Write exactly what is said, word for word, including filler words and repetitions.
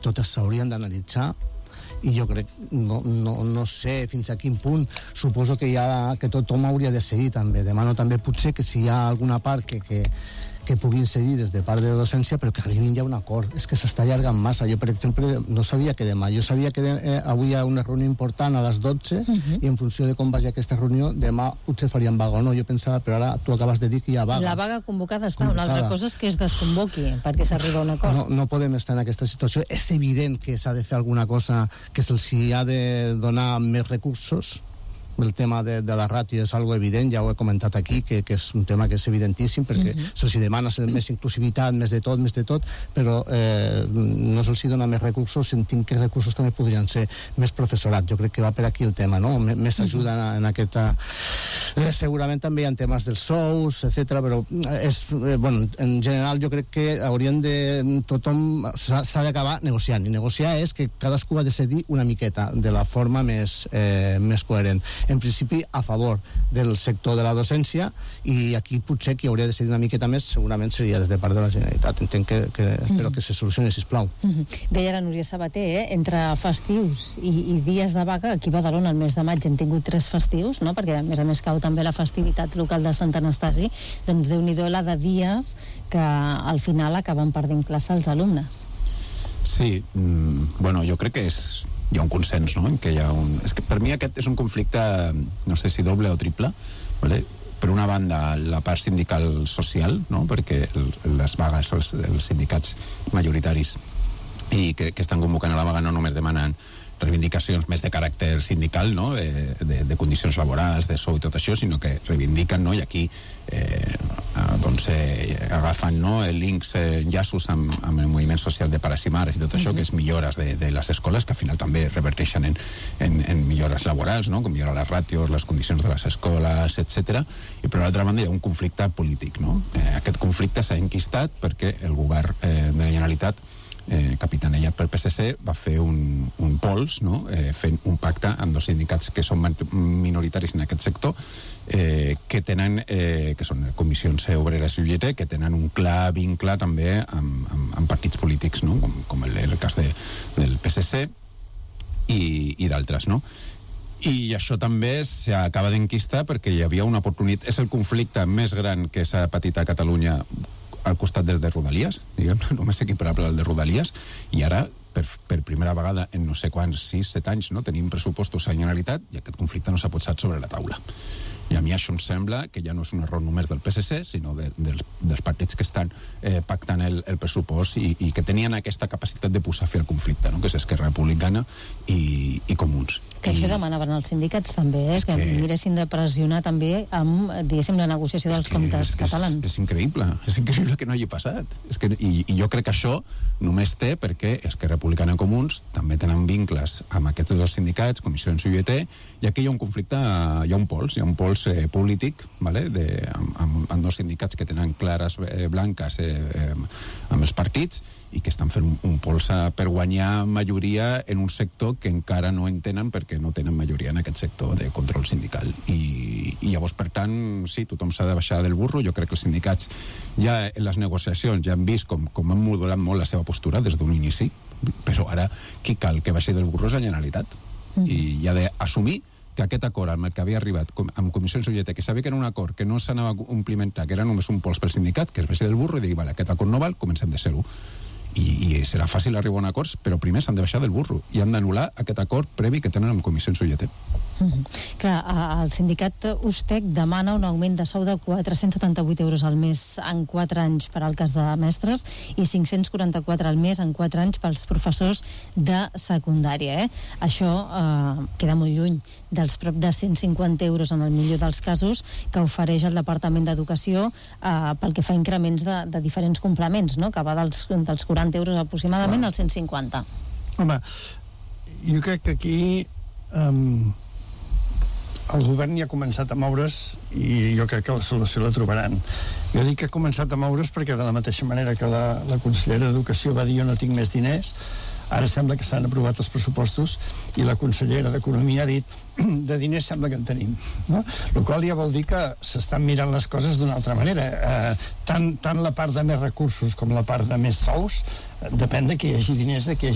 totes s'haurien d'analitzar, i jo crec, no, no, no sé fins a quin punt, suposo que, ja, que tothom hauria de cedir també. Demano també potser que si hi ha alguna part que, que, que puguin cedir des de part de docència, però que arribin ja a un acord. És que s'està allargant massa. Jo, per exemple, no sabia que demà, jo sabia que de, eh, avui hi ha una reunió important a les dotze, uh-huh. i en funció de com vagi aquesta reunió, demà potser farien vaga o no. Jo pensava, però ara tu acabes de dir que hi ha vaga. La vaga convocada està, convocada. Una altra cosa és que es desconvoqui perquè s'arriba a un acord. No, no podem estar en aquesta situació. És evident que s'ha de fer alguna cosa, que se'ls ha de donar més recursos. El tema de, de la ràtio és algo evident, ja ho he comentat aquí, que, que és un tema que és evidentíssim, perquè uh-huh. se'ls demana més inclusivitat, més de tot, més de tot, però eh, no se'ls dona més recursos, sentim que recursos també podrien ser més professorat. Jo crec que va per aquí el tema, no? M- més ajuda uh-huh. en, en aquesta... Eh, segurament també hi ha temes dels sous, etcètera, però és, eh, bueno, en general jo crec que haurien de... tothom s'ha, s'ha d'acabar negociant, i negociar és que cadascú ha de cedir una miqueta de la forma més, eh, més coherent. En principi a favor del sector de la docència, i aquí potser qui hauria de cedir una miqueta més segurament seria des de part de la Generalitat. Entenc que, que mm. espero que se solucioni, sisplau. Mm-hmm. Deia la Núria Sabater, eh? entre festius i, i dies de vaga, aquí a Badalona el mes de maig hem tingut tres festius, no? Perquè a més a més cau també la festivitat local de Sant Anastasi, doncs Déu-n'hi-do la de dies que al final acaben perdent classe els alumnes. Sí, mm, bueno, jo crec que és hi ha un consens, no? En què hi ha un... És que per mi aquest és un conflicte, no sé si doble o triple, ¿vale? Per una banda, la part sindical social, no? Perquè el, les vagues, els, els sindicats majoritaris i que, que estan convocant a la vaga no només demanen reivindicacions més de caràcter sindical, no? Eh, de, de condicions laborals, de sou i tot això, sinó que reivindiquen, no? I aquí eh, doncs eh, agafen, no? links, eh, llaços amb, amb el moviment social de pares i mares i tot això, uh-huh. que és millores de, de les escoles, que al final també reverteixen en, en, en millores laborals, no? Com millorar les ràtios, les condicions de les escoles, etcètera. I per l'altra banda hi ha un conflicte polític, no? Eh, aquest conflicte s'ha enquistat perquè el govern eh, de la Generalitat, Eh, capitanejat pel P S C, va fer un, un pols, no? eh, fent un pacte amb dos sindicats que són minoritaris en aquest sector, eh, que tenen eh, que són comissions obreres i U G T, que tenen un clar vincle també amb, amb, amb partits polítics, no? com, com el, el cas de, del P S C i, i d'altres, no? I això també s'acaba d'enquistar perquè hi havia una oportunitat. És el conflicte més gran que s'ha patit a Catalunya al costat del de Rodalies, diguem-ne, només equiparable al de Rodalies, i ara, per, per primera vegada en no sé quants, sis, set anys, no, tenim pressupostos a la Generalitat i aquest conflicte no s'ha posat sobre la taula. I a mi això em sembla que ja no és un error només del P S C, sinó de, dels, dels partits que estan eh, pactant el, el pressupost i, i que tenien aquesta capacitat de posar fi al conflicte, no? Que és Esquerra Republicana i, i Comuns. Que I, això demanaven els sindicats també, eh? que, que miressin de pressionar també amb, diguéssim, la negociació dels comptes és, catalans. És, és increïble, és increïble que no hagi passat. És que, i, I jo crec que això només té perquè Esquerra Republicana i Comuns també tenen vincles amb aquests dos sindicats, comissions U G T, i aquí hi ha un conflicte, hi ha un pols, hi ha un pols eh, polític, vale? de, amb, amb, amb dos sindicats que tenen clares eh, blanques eh, eh, amb els partits i que estan fent un, un pols per guanyar majoria en un sector que encara no entenen perquè no tenen majoria en aquest sector de control sindical. I, i llavors, per tant, sí, tothom s'ha de baixar del burro. Jo crec que els sindicats ja en les negociacions ja han vist com, com han modulat molt la seva postura des d'un inici, però ara qui cal que baixi del burro és la Generalitat. Mm. I ja ha d'assumir que aquest acord amb el que havia arribat com, amb comissions U G T, que sabia que era un acord que no s'anava a complementar, que era només un pols pel sindicat, que es baixi del burro i digui, vale, aquest acord no val, comencem de zero. I, i serà fàcil arribar a un acord, però primer s'han de baixar del burro i han d'anul·lar aquest acord previ que tenen amb comissions U G T. Mm-hmm. Clar, el sindicat USTEC demana un augment de sou de quatre-cents setanta-vuit euros al mes en quatre anys per al cas de mestres i cinc-cents quaranta-quatre al mes en quatre anys pels professors de secundària. Eh? Això eh, queda molt lluny dels prop de cent cinquanta euros en el millor dels casos que ofereix el Departament d'Educació eh, pel que fa a increments de, de diferents complements, no? Que va dels, dels quaranta euros aproximadament als cent cinquanta. Home, jo crec que aquí um, el govern ja ha començat a moure's i jo crec que la solució la trobaran. Jo dic que ha començat a moure's perquè de la mateixa manera que la, la consellera d'Educació va dir jo no tinc més diners, ara sembla que s'han aprovat els pressupostos i la consellera d'Economia ha dit de diners sembla que en tenim, no? El qual ja vol dir que s'estan mirant les coses d'una altra manera. Eh, tant, tant la part de més recursos com la part de més sous, eh, depèn de que hi hagi diners, de que hi hagi